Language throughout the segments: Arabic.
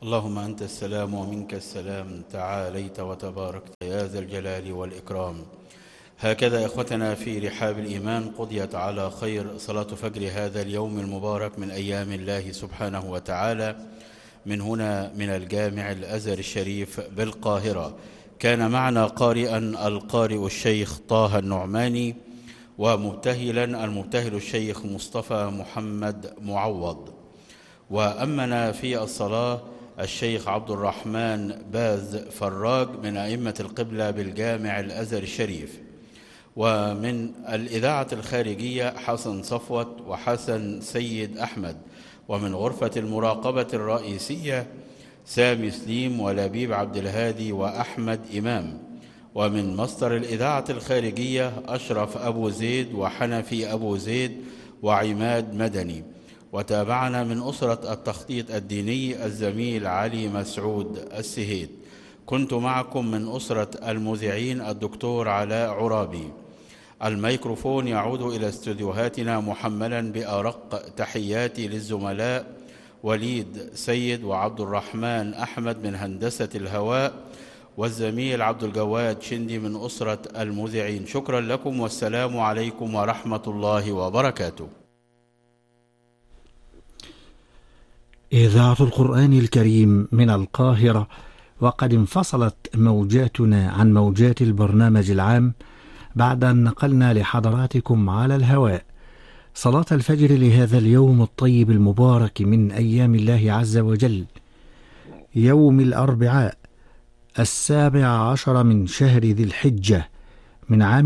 اللهم أنت السلام ومنك السلام، تعاليت وتباركت يا ذا الجلال والإكرام. هكذا إخوتنا في رحاب الإيمان قضيت على خير صلاة فجر هذا اليوم المبارك من أيام الله سبحانه وتعالى، من هنا من الجامع الأزهر الشريف بالقاهرة. كان معنا قارئا القارئ الشيخ طه النعماني، ومبتهلا المبتهل الشيخ مصطفى محمد معوض، وأمنا في الصلاة الشيخ عبد الرحمن باز فراج من أئمة القبلة بالجامع الأزهر الشريف. ومن الإذاعة الخارجية حسن صفوت وحسن سيد أحمد، ومن غرفة المراقبة الرئيسية سامي سليم ولبيب عبد الهادي وأحمد إمام، ومن مصدر الإذاعة الخارجية أشرف أبو زيد وحنفي أبو زيد وعماد مدني. وتابعنا من أسرة التخطيط الديني الزميل علي مسعود السهيد. كنت معكم من أسرة المذيعين الدكتور علاء عرابي. الميكروفون يعود إلى استوديوهاتنا محملا بأرق تحياتي للزملاء وليد سيد وعبد الرحمن أحمد من هندسة الهواء، والزميل عبد الجواد شندي من أسرة المذيعين. شكرا لكم والسلام عليكم ورحمة الله وبركاته. إذاعة القرآن الكريم من القاهرة، وقد انفصلت موجاتنا عن موجات البرنامج العام بعد أن نقلنا لحضراتكم على الهواء صلاة الفجر لهذا اليوم الطيب المبارك من أيام الله عز وجل، يوم الأربعاء 17 من شهر ذي الحجة من عام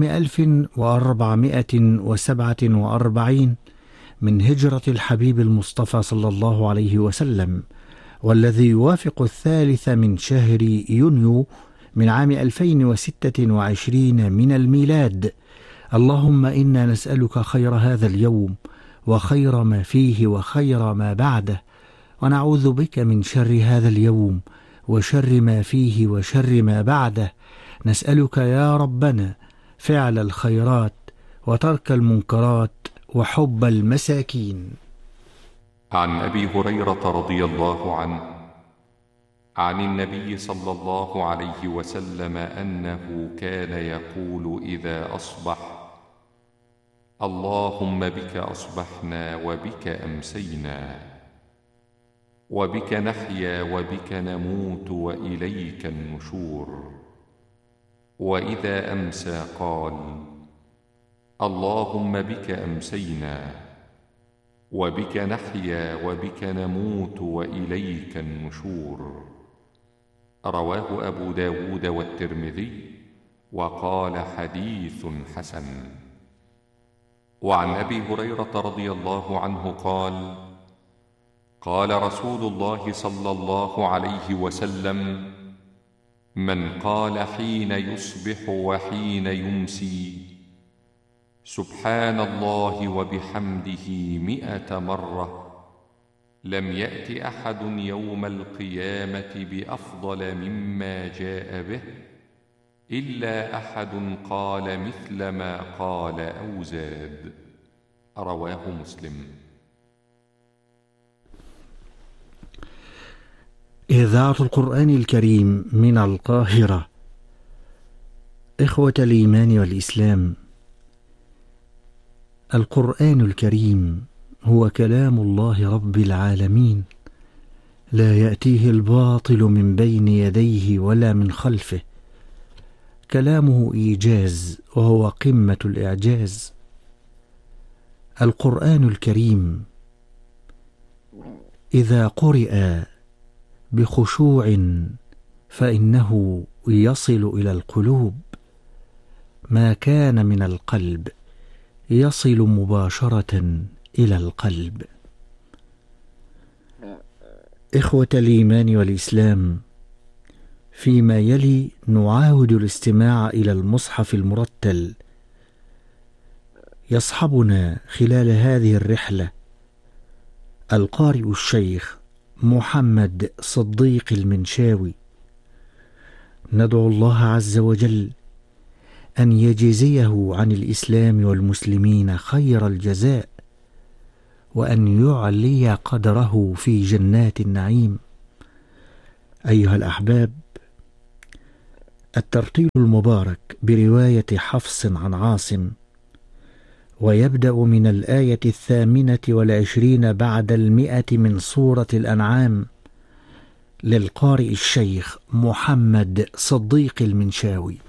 1447 من هجرة الحبيب المصطفى صلى الله عليه وسلم، والذي يوافق 3 من شهر يونيو من عام 2026 من الميلاد. اللهم إنا نسألك خير هذا اليوم وخير ما فيه وخير ما بعده، ونعوذ بك من شر هذا اليوم وشر ما فيه وشر ما بعده. نسألك يا ربنا فعل الخيرات وترك المنكرات وحب المساكين. عن أبي هريرة رضي الله عنه عن النبي صلى الله عليه وسلم أنه كان يقول إذا أصبح: اللهم بك أصبحنا وبك أمسينا وبك نحيا وبك نموت وإليك النشور. وإذا أمسى قال: اللهم بك أمسينا وبك نحيا وبك نموت وإليك النشور. رواه أبو داود والترمذي وقال حديث حسن. وعن أبي هريرة رضي الله عنه قال: قال رسول الله صلى الله عليه وسلم: من قال حين يصبح وحين يمسي سبحان الله وبحمده 100 مرة، لم يأت أحد يوم القيامة بأفضل مما جاء به إلا أحد قال مثل ما قال أو زاد. رواه مسلم. إذاعة القرآن الكريم من القاهرة. إخوة الإيمان والإسلام، القرآن الكريم هو كلام الله رب العالمين، لا يأتيه الباطل من بين يديه ولا من خلفه. كلامه إيجاز وهو قمة الإعجاز. القرآن الكريم إذا قرئ بخشوع فإنه يصل إلى القلوب، ما كان من القلب يصل مباشرة إلى القلب. إخوة الإيمان والإسلام، فيما يلي نعاود الاستماع إلى المصحف المرتل. يصحبنا خلال هذه الرحلة القارئ الشيخ محمد صديق المنشاوي. ندعو الله عز وجل أن يجزيه عن الإسلام والمسلمين خير الجزاء، وأن يعلي قدره في جنات النعيم، أيها الأحباب، الترتيل المبارك برواية حفص عن عاصم، ويبدأ من الآية 28 بعد 100 من سورة الأنعام، للقارئ الشيخ محمد صديق المنشاوي.